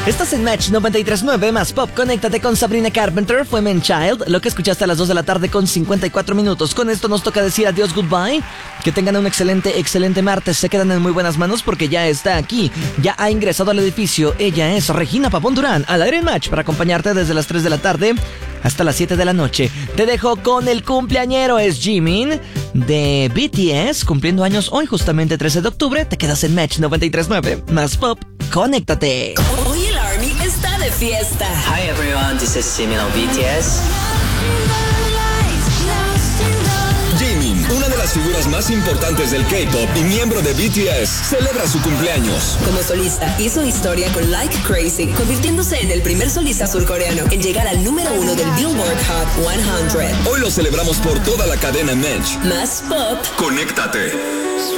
Estás en Match 93.9 más Pop. Conéctate con Sabrina Carpenter. Fue Man Child, lo que escuchaste a las 2 de la tarde con 54 minutos. Con esto nos toca decir adiós, goodbye. Que tengan un excelente martes. Se quedan en muy buenas manos porque ya está aquí. Ya ha ingresado al edificio. Ella es Regina Pavón Durán, al aire en Match, para acompañarte desde las 3 de la tarde hasta las 7 de la noche. Te dejo con el cumpleañero, es Jimin, de BTS, cumpliendo años hoy, justamente 13 de octubre. Te quedas en Match 93.9 más Pop. Conéctate. Hoy el Army está de fiesta. Hi everyone, this is Jimin of BTS. Jimin, una de las figuras más importantes del K-pop y miembro de BTS, celebra su cumpleaños. Como solista, hizo historia con Like Crazy, convirtiéndose en el primer solista surcoreano en llegar al número 1 del Billboard Hot 100. Hoy lo celebramos por toda la cadena Match. Más Pop. Conéctate.